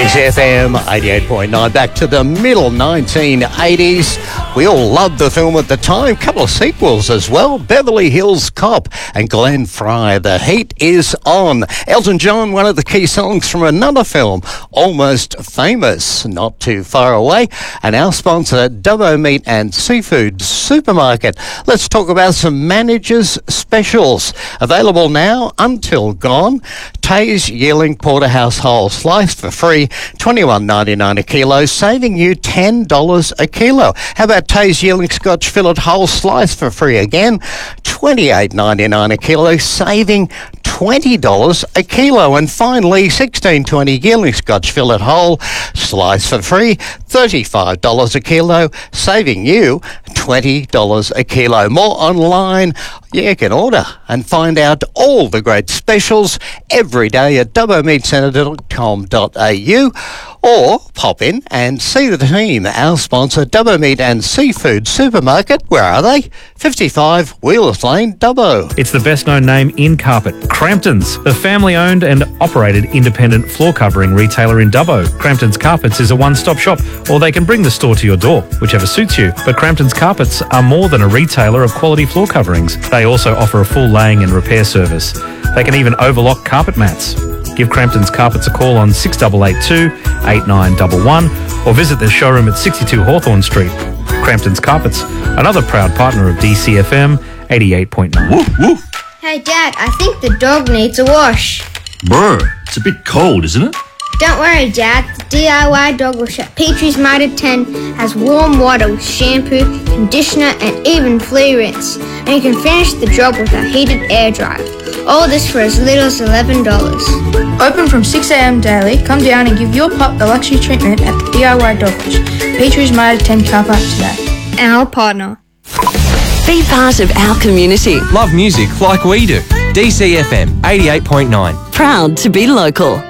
DCFM 88.9. Back to the middle 1980s. We all loved the film at the time. Couple of sequels as well. Beverly Hills Cop and Glenn Frey. The heat is on. Elton John, one of the key songs from another film, Almost Famous, not too far away. And our sponsor, Dubbo Meat and Seafood Supermarket. Let's talk about some managers' specials. Available now until gone. Tay's Yearling Porterhouse Whole sliced for free, $21.99 a kilo, saving you $10 a kilo. How about Tay's Yearling Scotch Fillet Whole sliced for free again, $28.99 a kilo, saving $20 a kilo. And finally, 1620 Yearling Scotch Fillet Whole sliced for free, $35 a kilo, saving you $20 a kilo. More online, you can order and find out all the great specials every day at dubbomeatcentre.com.au, or pop in and see the team, our sponsor, Dubbo Meat and Seafood Supermarket. Where are they? 55 Wheelers Lane, Dubbo. It's the best known name in carpet, Crampton's, the family-owned and operated independent floor covering retailer in Dubbo. Crampton's Carpets is a one-stop shop, or they can bring the store to your door, whichever suits you. But Crampton's Carpets are more than a retailer of quality floor coverings. They also offer a full laying and repair service. They can even overlock carpet mats. Give Crampton's Carpets a call on 6882 8911 or visit their showroom at 62 Hawthorne Street. Crampton's Carpets, another proud partner of DCFM 88.9. Woof, woof. Hey Dad, I think the dog needs a wash. Bro, it's a bit cold, isn't it? Don't worry Dad, the DIY dog wash at Petrie's Mitre 10 has warm water with shampoo, conditioner and even flea rinse. And you can finish the job with a heated air dryer. All this for as little as $11. Open from 6 a.m. daily. Come down and give your pup the luxury treatment at the DIY Dog Wash. Petrie's Mitre 10 car park today. Our partner. Be part of our community. Love music like we do. DCFM 88.9. Proud to be local.